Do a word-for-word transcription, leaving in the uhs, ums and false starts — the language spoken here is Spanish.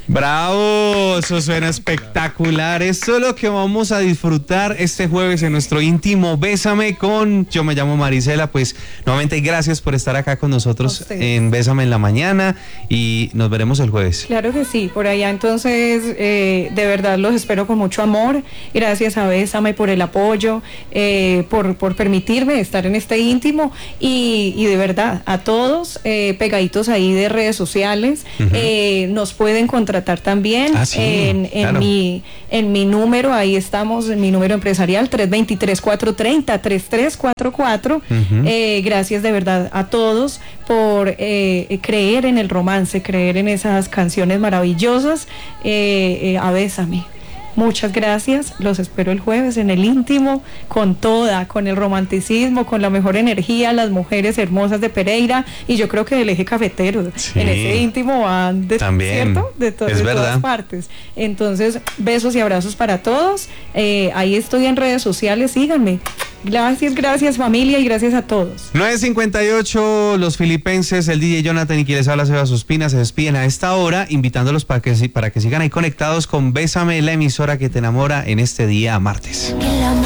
Bravo, eso suena espectacular. Esto es lo que vamos a disfrutar este jueves en nuestro íntimo Bésame con Yo Me Llamo Marisela. Pues nuevamente gracias por estar acá con nosotros en Bésame en la mañana y nos veremos el jueves. Claro que sí, por allá entonces eh, de verdad los espero con mucho amor. Gracias a Bésame por el apoyo, eh, por, por permitirme estar en este íntimo y, y de verdad a todos eh, pegaditos ahí de redes sociales. Uh-huh. eh, nos pueden contratar también ah, sí, en, en, claro. mi, en mi número, ahí estamos, en mi número empresarial tres dos tres, cuatro tres cero, tres tres cuatro cuatro. Uh-huh. eh, gracias de verdad a todos por eh, creer en el romance, creer en esas canciones maravillosas. eh, eh, a Bésame. Muchas gracias, los espero el jueves en el íntimo, con toda, con el romanticismo, con la mejor energía, las mujeres hermosas de Pereira y yo creo que del eje cafetero, sí, en ese íntimo van de, también, ¿cierto? de, to- de todas partes. Entonces, besos y abrazos para todos, eh, ahí estoy en redes sociales, síganme. Gracias, gracias familia y gracias a todos. nueve cincuenta y ocho, los filipenses, el D J Jonathan y quien les habla Sebas Ospina se despiden a esta hora, invitándolos para que, para que sigan ahí conectados con Bésame, la emisora que te enamora en este día martes.